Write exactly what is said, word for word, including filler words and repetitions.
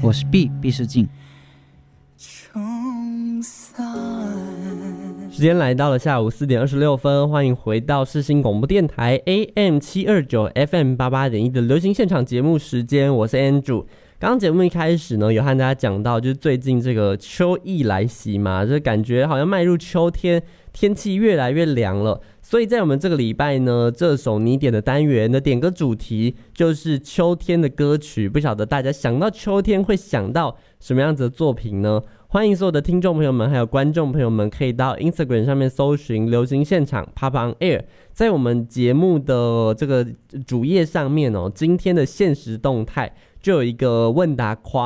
我是 B 毕世静。 时间来到了下午四点二十六分，欢迎回到世新广播电台 A M 七二九 F M 八八点一的流行现场节目时间，我是 Andrew。刚刚节目一开始呢，有和大家讲到，就是最近这个秋意来袭嘛，就感觉好像迈入秋天，天气越来越凉了。所以在我们这个礼拜呢，这首你点的单元的点歌主题就是秋天的歌曲。不晓得大家想到秋天会想到什么样子的作品呢？欢迎所有的听众朋友们还有观众朋友们可以到 Instagram 上面搜寻流行现场 Pop on Air， 在我们节目的这个主页上面哦，今天的限时动态就有一个问答框